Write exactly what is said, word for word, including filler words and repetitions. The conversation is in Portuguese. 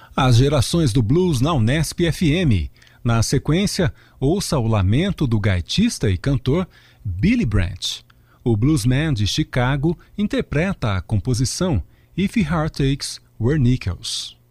As gerações do blues na Unesp F M. Na sequência, ouça o lamento do gaitista e cantor Billy Branch. O bluesman de Chicago interpreta a composição If Heart Aches Were Nickels.